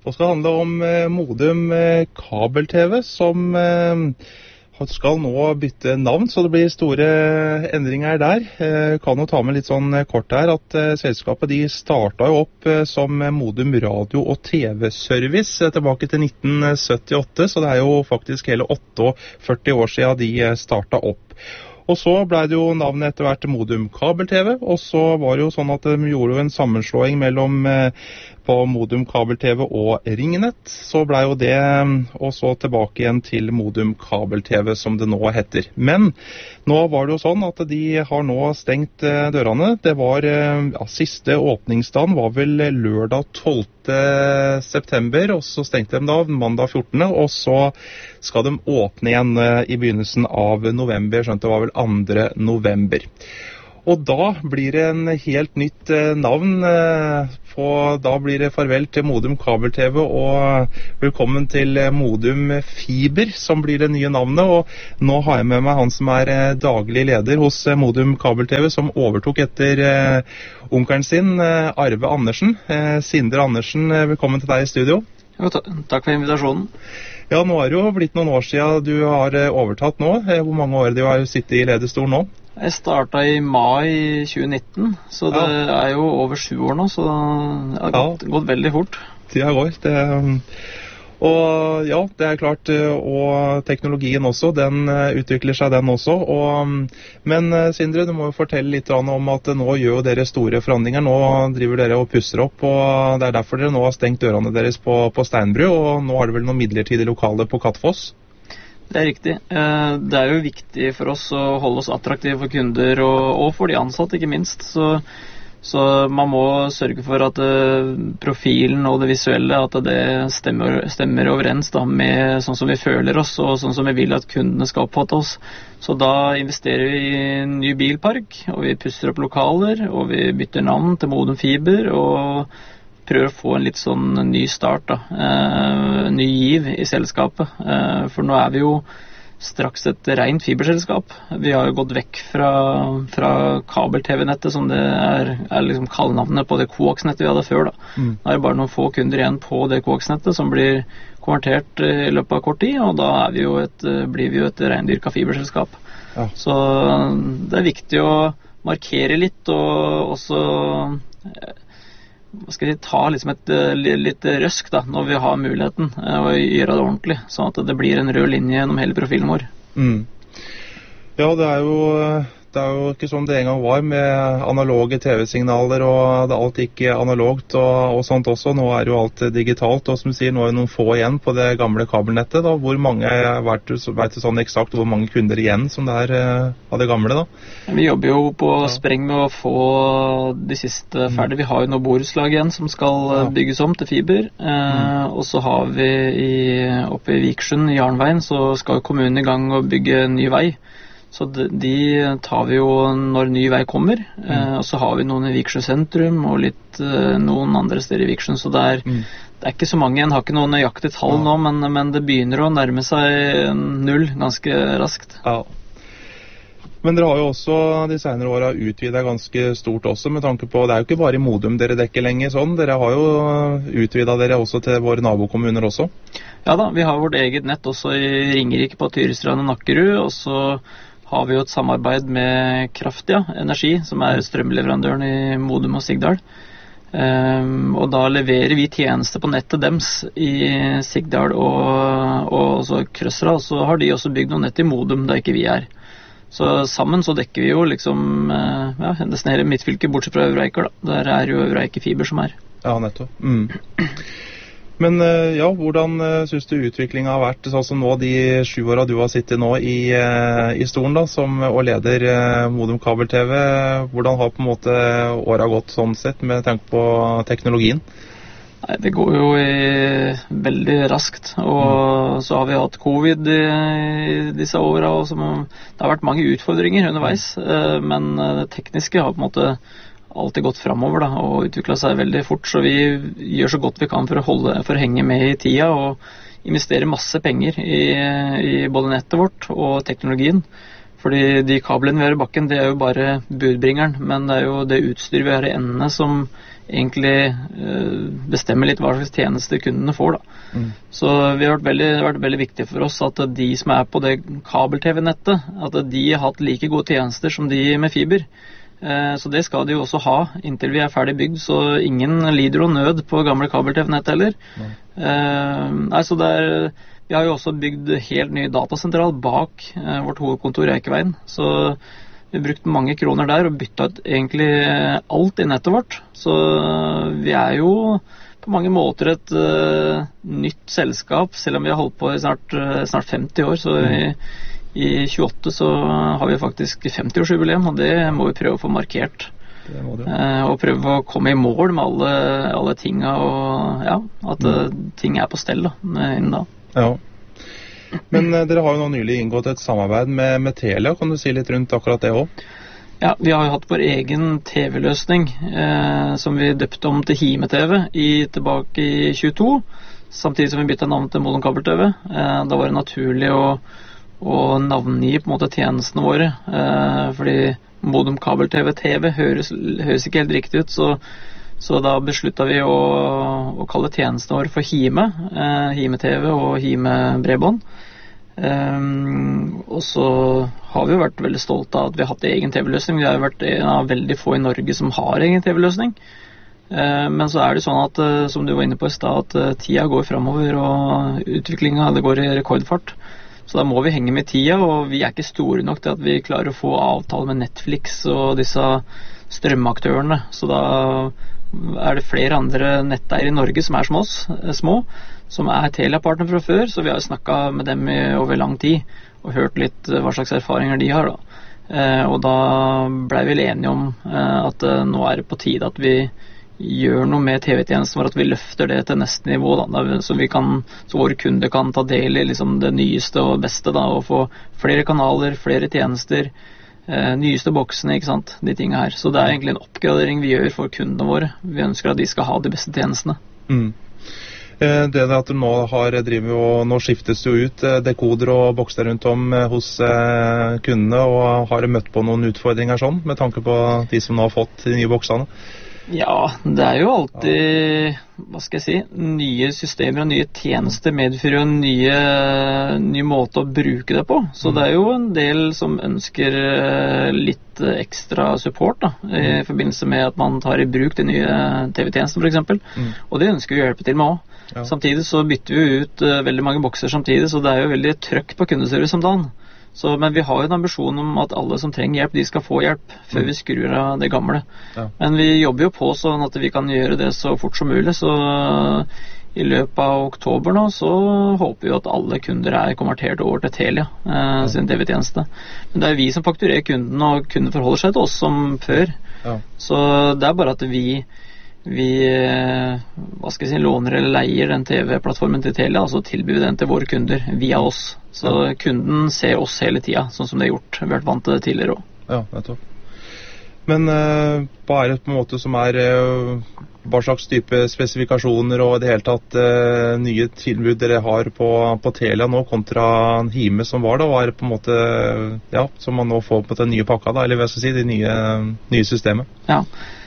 Det skal handle om Modum kabel-TV, som skal nå bytte navn, så det blir store endringer der. Kan jo ta med litt sånn kort her at selskapet de startet jo opp som Modum Radio- og TV-service tilbake til 1978, så det er jo faktisk hele 48 år siden de startet opp. Og så ble det jo navnet etter hvert Modum kabel-TV, og så var det jo sånn at de gjorde jo en sammenslåing mellom på Modum kabel-TV og Ringnett. Så ble jo det, og så tilbake igjen til Modum kabel-TV som det nå heter. Men nå var det jo sånn at de har nå stengt dørene. Det var, siste åpningsdagen var vel lørdag 12. september, og så stengte de da mandag 14. Og så skal de åpne igjen i begynnelsen av november, skjønt det var vel 2. november. Og da blir det en helt nytt navn, da blir det farvel til Modum kabel-TV og velkommen til Modum Fiber, som blir det nye navnet. Og nå har jeg med meg han som er daglig leder hos Modum kabel-TV, som overtok etter onkelen sin, Arve Andersen. Sindre Andersen, velkommen til deg i studio. Jo, takk for invitasjonen. Ja, nå er det jo blitt noen år siden du har overtatt nå. Hvor mange år du har sittet i lederstolen nå? Jeg startet i mai 2019, så det er jo over 7 år nå, så det har gått veldig fort. Tida går. Og ja, det er klart, og teknologien også, den utvikler seg den også. Men Sindre, du må jo fortelle litt om at nå gjør dere store forandringer. Nå driver dere og pusser opp, og det er derfor dere nå har stengt dørene deres på Steinbru, og nå har det vel noen midlertidige lokaler på Kattfoss? Det er riktig. Det er jo viktig for oss å holde oss attraktive for kunder og for de ansatte, ikke minst. Så man må sørge for at profilen og det visuelle, at det stemmer overens da, med sånn som vi føler oss og sånn som vi vil at kundene skal oppfatte oss. Så da investerer vi i en ny bilpark, og vi pusser opp lokaler, og vi bytter navn til Modum Fiber, og prøver å få en litt sånn ny start, ny giv i selskapet. For nå er vi jo straks et rent fiberselskap. Vi har jo gått vekk fra kabel-TV-nettet, som det er liksom kallenavnet på det koaksnettet vi hadde før. Da. Nå er det bare noen få kunder igjen på det koaksnettet som blir konvertert i løpet av kort tid, og da blir vi jo et rendyrka fiberselskap. Ja. Så det er viktig å markere litt, og også ta liksom et litt røsk da, når vi har muligheten å gjøre det ordentlig, sånn at det blir en rød linje gjennom hele profilen vår. Ja, det er jo ikke sånn det en gang var med analoge TV-signaler, og alt gikk analogt og sånt også. Nå er jo alt digitalt, og som du sier, nå er det noen få igjen på det gamle kabelnettet. Da. Hvor mange, vet du sånn eksakt hvor mange kunder igjen som det er av det gamle da? Vi jobber jo på spreng med å få de siste ferdig. Vi har jo noe borettslag igjen som skal bygges om til fiber, og så har vi oppe i Vikersund, i Jarnveien, så skal kommunen i gang å bygge en ny vei. Så de tar vi jo når ny vei kommer, og så har vi noen i Vikersund sentrum og noen andre steder i Vikersund, så det er ikke så mange. En har ikke noen nøyaktig tall nå, men det begynner å nærme seg 0 ganske raskt. Ja. Men dere har jo også de senere årene utvidet ganske stort også, med tanke på, det er jo ikke bare i Modum dere dekker lenger sånn, dere har jo utvidet dere også til våre nabokommuner også. Ja da, vi har vårt eget nett også i Ringerike på Tyristrand og Nakkerud, og så har vi jo et samarbeid med Kraftia Energi, som er strømleverandøren i Modum og Sigdal. Og da leverer vi tjenester på nettet dems i Sigdal og også Krøsra, og så har de også bygd noe nett i Modum, der ikke vi er. Så sammen så dekker vi jo liksom nesten hele midtfylket, bortsett fra Øvreiker da. Der er jo Øvreiker Fiber som er. Ja, nettopp. Men ja, hvordan synes du utviklingen har vært, sånn som nå de 7 årene du har sittet nå i stolen da, og leder Modum kabel-TV, hvordan har på en måte året gått sånn sett med tanke på teknologien? Nei, det går jo veldig raskt, og så har vi hatt covid i disse årene, og det har vært mange utfordringer underveis, men det tekniske har på en måte alltid gått fremover da, og utviklet seg veldig fort, så vi gjør så godt vi kan for å henge med i tida og investere masse penger i både nettet vårt og teknologien. Fordi de kablene vi har i bakken, det er jo bare budbringeren, men det er jo det utstyret vi har i endene som egentlig bestemmer litt hva slags tjenester kundene får da. Så det har vært veldig viktig for oss at de som er på det kabel-TV-nettet, at de har hatt like gode tjenester som de med fiber. Så det skal de jo også ha inntil vi er ferdig bygd, så ingen lider og nød på gamle kabel-TV-nett heller. Så vi har jo også bygd helt ny datasentral bak vårt hovedkontor i Eikeveien, så vi har brukt mange kroner der og byttet ut egentlig alt i nettet vårt. Så vi er jo på mange måter et nytt selskap, selv om vi har holdt på i snart 50 år, så i 28 så har vi faktisk 50-årsjubileum, og det må vi prøve å få markert. Det må du. Og prøve å komme i mål med alle tingene, og at ting er på stell da, innen da. Ja. Men dere har jo nå nylig inngått et samarbeid med Telia. Kan du si litt rundt akkurat det også? Ja, vi har jo hatt vår egen TV-løsning som vi døpte om til Hime-TV tilbake i 22, samtidig som vi byttet navn til Modum Kabel-TV. Da var det naturlig å navngi på en måte tjenestene våre, fordi Modum Kabel-TV høres ikke helt riktig ut, så da besluttet vi å kalle tjenestene våre for Hime, Hime-TV og Hime-bredbånd. Og så har vi jo vært veldig stolte av at vi har hatt egen TV-løsning. Vi har jo vært en av veldig få i Norge som har egen TV-løsning. Men så er det sånn at, som du var inne på i sted, at tida går fremover, og utviklingen det går i rekordfart. Så da må vi henge med tida, og vi er ikke store nok til at vi klarer å få avtale med Netflix og disse strømaktørene. Så da er det flere andre netteiere i Norge som er som oss, små, som er Telia-partner fra før, så vi har snakket med dem over lang tid og hørt litt hva slags erfaringer de har da. Og da ble vi enige om at nå er det på tide at vi gjør noe med TV-tjenesten vår, at vi løfter det til neste nivå da, så våre kunder kan ta del i liksom det nyeste og beste da, og få flere kanaler, flere tjenester, nyeste boksene, ikke sant, de tingene her. Så det er egentlig en oppgradering vi gjør for kundene våre. Vi ønsker at de skal ha de beste tjenestene. Det at du nå nå skiftes jo ut dekoder og bokser rundt om hos kundene, og har møtt på noen utfordringer sånn, med tanke på de som nå har fått de nye boksene? Ja, det er jo alltid, hva skal jeg si, nye systemer og nye tjenester medfører jo en ny måte å bruke det på. Så det er jo en del som ønsker litt ekstra support da, i forbindelse med at man tar i bruk de nye TV-tjenestene for eksempel. Og det ønsker vi å hjelpe til med også. Ja. Samtidig så bytter vi ut veldig mange bokser samtidig, så det er jo veldig trøkk på kundeservice om dagen. Men vi har jo en ambisjon om at alle som trenger hjelp, de skal få hjelp før vi skrur av det gamle. Ja. Men vi jobber jo på sånn at vi kan gjøre det så fort som mulig, så i løpet av oktober nå så håper vi at alle kunder er konvertert over til Telia sin TV-tjeneste. Men det er vi som fakturerer kunden, og kunden forholder seg til oss som før. Ja. Så det er bare at vi hva skal jeg si, låner eller leier den TV-plattformen til Telia, og så tilbyr vi den til våre kunder via oss. Så kunden ser oss hele tida, sånn som det er gjort. Vi har vært vant til det tidligere også. Ja, nettopp. Men hva er det på en måte som hva slags type spesifikasjoner og i det hele tatt nye tilbud dere har på Telia nå kontra Hime som var da? Hva er det på en måte, ja, som man nå får på den nye pakka da, eller hva skal jeg si, det nye systemet? Ja,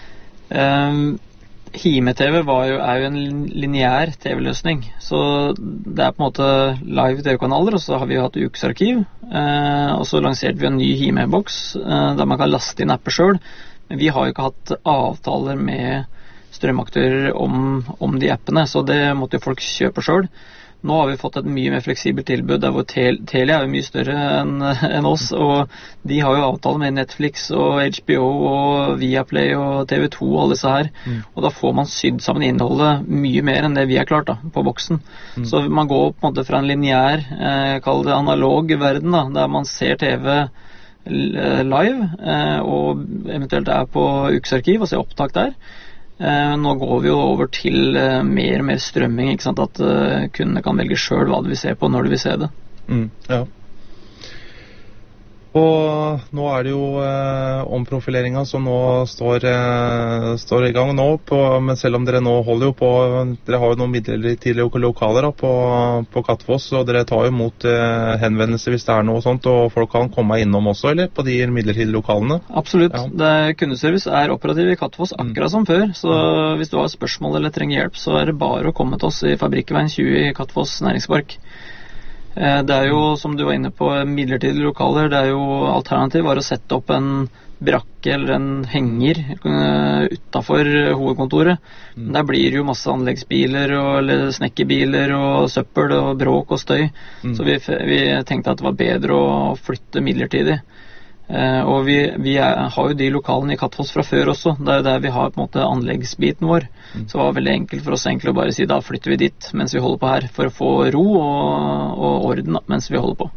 Hime-TV er jo en lineær TV-løsning, så det er på en måte live TV-kanaler, og så har vi hatt ukesarkiv, og så lanserte vi en ny Hime-boks, der man kan laste inn apper selv, men vi har jo ikke hatt avtaler med strømaktører om de appene, så det måtte jo folk kjøpe selv. Nå har vi fått et mye mer fleksibelt tilbud, der hvor Telia er jo mye større enn oss, og de har jo avtaler med Netflix og HBO og Viaplay og TV2 og alle disse her, og da får man sydd sammen innholdet mye mer enn det vi har klart da, på boksen. Så man går på en måte fra en lineær, kall det analog verden da, der man ser TV live, og eventuelt er på ukesarkiv og ser opptak der. Nå går vi jo over til mer og mer strømming, ikke sant? At kundene kan velge selv hva de vil se på når de vil se det. Ja. Og nå det jo omprofileringen som nå står i gang nå, men selv om dere nå holder jo på, dere har jo noen midlertidige lokaler da, på Katfoss, og dere tar jo imot henvendelser hvis det noe sånt, og folk kan komme innom også, eller på de midlertidige lokalene? Absolutt. Kundeservice operativ i Katfoss akkurat som før, så hvis du har spørsmål eller trenger hjelp, så det bare å komme til oss i Fabrikkveien 20 i Katfoss Næringspark. Det jo, som du var inne på, midlertidige lokaler. Det jo alternativ var å sette opp en brakke eller en henger utenfor hovedkontoret. Der blir det jo masse anleggsbiler eller snekkerbiler og søppel og bråk og støy. Så vi tenkte at det var bedre å flytte midlertidig. Og vi har jo de lokalene i Katfoss fra før også. Det jo der vi har på en måte anleggsbiten vår. Så det var veldig enkelt for oss egentlig å bare si da flytter vi dit mens vi holder på her, for å få ro og orden mens vi holder på.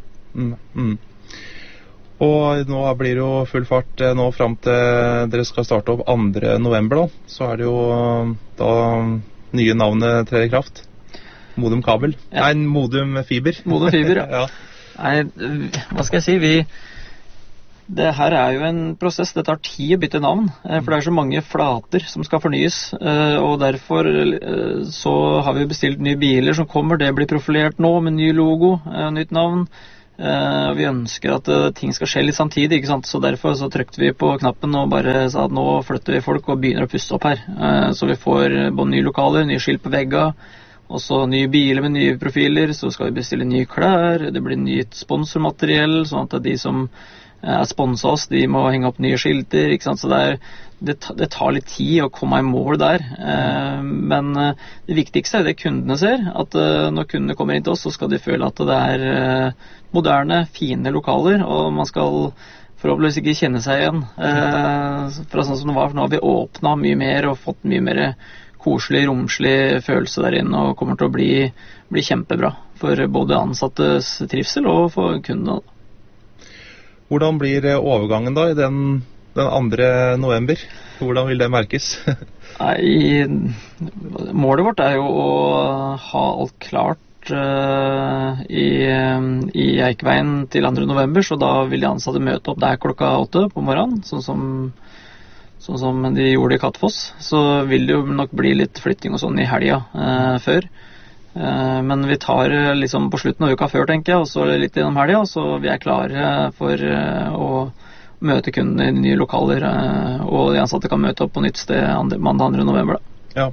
Og nå blir det jo full fart nå frem til dere skal starte opp 2. november da. Så det jo da nye navnet trer i kraft. Modum kabel. Nei, Modum fiber. Modum fiber, ja. Nei, hva skal jeg si, det her jo en prosess. Det tar tid å bytte navn, for det så mange flater som skal fornyes, og derfor så har vi bestilt nye biler som kommer. Det blir profilert nå med ny logo, nytt navn. Vi ønsker at ting skal skje litt samtidig, ikke sant? Så derfor så trykte vi på knappen og bare sa at nå flytter vi folk og begynner å puste opp her. Så vi får både nye lokaler, nye skilt på vegga, og så nye biler med nye profiler. Så skal vi bestille nye klær, det blir nytt sponsormateriell, sånn at de som sponset oss, de må henge opp nye skilter, ikke sant? Så det tar litt tid å komme i mål der, men det viktigste det kundene ser, at når kundene kommer inn til oss, så skal de føle at det moderne, fine lokaler, og man skal forhåpentligvis ikke kjenne seg igjen fra sånn som det var, for nå har vi åpnet mye mer og fått mye mer koselig, romslig følelse der inne, og kommer til å bli kjempebra for både ansattes trivsel og for kundene. Hvordan blir overgangen da i den 2. november? Hvordan vil det merkes? Nei, målet vårt jo å ha alt klart i Eikeveien til 2. november, så da vil de ansatte møte opp der klokka 8 på morgenen, sånn som de gjorde i Katfoss. Så vil det jo nok bli litt flytting og sånn i helga før. Men vi tar liksom på slutten av uka før, tenker jeg, og så litt gjennom helga, så vi klare for å møte kundene i de nye lokaler, og de ansatte kan møte opp på nytt sted mandag 2. november. Ja,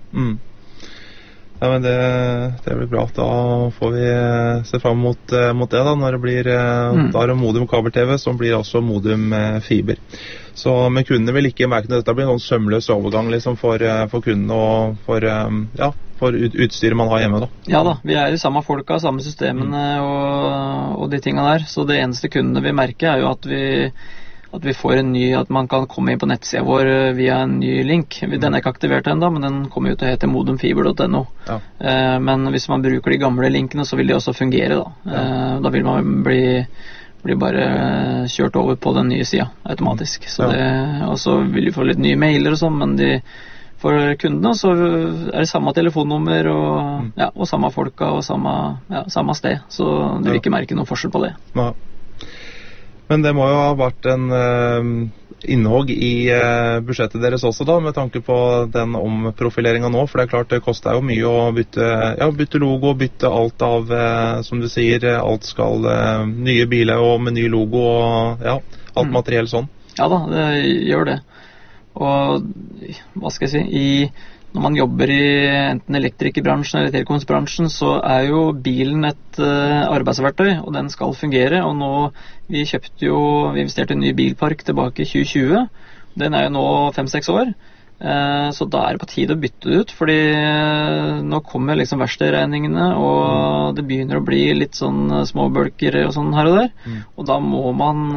ja, men det blir bra. Da får vi se frem mot det da, når det blir da det Modum kabel-TV, som blir også Modum fiber. Så, men kundene vil ikke merke det. Dette blir noen sømløs overgang liksom, for kundene og for utstyret man har hjemme da. Ja da, vi jo samme folka, samme systemene og de tingene der. Så det eneste kundene vil merke jo at vi får at man kan komme inn på nettsida vår via en ny link. Den ikke aktivert ennå, men den kommer jo til å hete modumfiber.no. Ja. Men hvis man bruker de gamle linkene, så vil de også fungere da. Ja. Da vil man blir bare kjørt over på den nye sida automatisk. Så og så vil de få litt nye mailer og sånn, men for kundene så det samme telefonnummer og samme folka og samme sted, så du vil ikke merke noen forskjell på det. Ja. Men det må jo ha vært en innhogg i budsjettet deres også da, med tanke på den omprofileringen nå, for det klart det koster jo mye å bytte logo, bytte alt av, som du sier, alt skal nye biler og med ny logo og alt materiell sånn. Ja da, det gjør det. Og hva skal jeg si, når man jobber i enten elektrikerbransjen eller telekomsbransjen, så jo bilen et arbeidsverktøy, og den skal fungere. Og nå, vi investerte i en ny bilpark tilbake i 2020. Den jo nå 5-6 år. Så da det på tide å bytte det ut, fordi nå kommer liksom verkstedregningene, og det begynner å bli litt sånn småbølker og sånn her og der. Og da må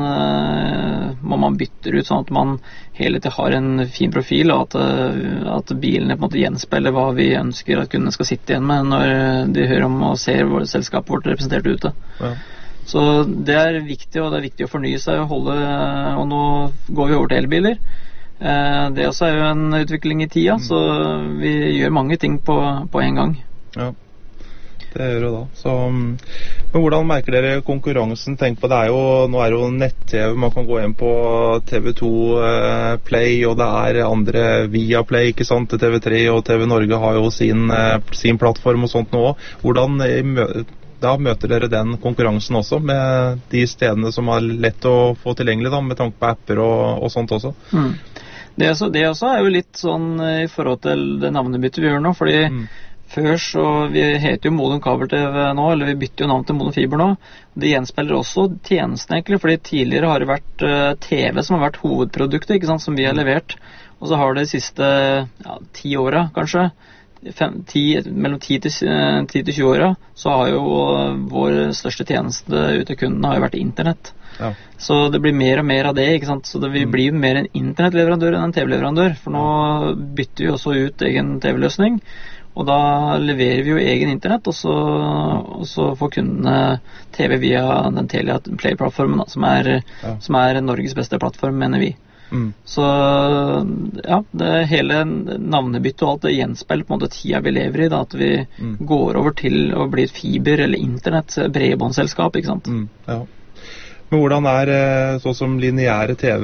man bytte ut sånn at man hele tiden har en fin profil, og at bilene på en måte gjenspeiler hva vi ønsker at kundene skal sitte igjen med når de hører om og ser selskapet vårt representert ute. Ja. Så det viktig, og det viktig å fornye seg og nå går vi over til elbiler. Det også jo en utvikling i tida, så vi gjør mange ting på en gang. Ja, Det gjør jo da. Så, men hvordan merker dere konkurransen? Tenk på, nå er jo nett-TV, man kan gå inn på TV2 Play, og det er andre via Play, ikke sant? TV3 og TV Norge har jo sin plattform og sånt nå. Hvordan da møter dere den konkurransen også, med de stedene som er lett å få tilgjengelig da, med tanke på apper og sånt også? Det også er jo litt sånn i forhold til det navnebyttet vi gjør nå, fordi før så, vi heter jo Modum Kabel-TV nå, eller vi bytter jo navn til Modum Fiber nå. Det gjenspeiler også tjenesten egentlig, fordi tidligere har det vært TV som har vært hovedproduktet, ikke sant, som vi har levert. Og så har det de siste 10 åra kanskje, mellom 10 til 20 åra, så har jo vår største tjeneste ut til kunden har jo vært internett. Ja. Så det blir mer og mer av det, ikke sant? Så vi blir mer en internettleverandør enn en TV-leverandør, for nå bytter vi også ut egen TV-løsning, og da leverer vi jo egen internett, og så får kundene TV via den Telia Play-plattformen, som er Norges beste plattform, mener vi. Så ja, det hele navnebyttet og alt det gjenspeiler på en måte tida vi lever i, da, at vi går over til å bli et fiber- eller internett bredbåndsselskap, ikke sant? Ja. Men hvordan sånn som lineære TV,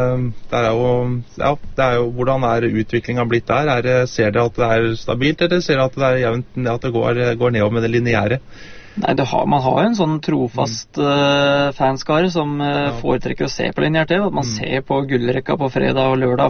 hvordan utviklingen blitt der? Ser dere at det er stabilt, eller ser dere at det er jevnt, at det går nedover med det lineære? Nei, man har jo en sånn trofast fanskare som foretrekker å se på lineær TV, at man ser på gullrekka på fredag og lørdag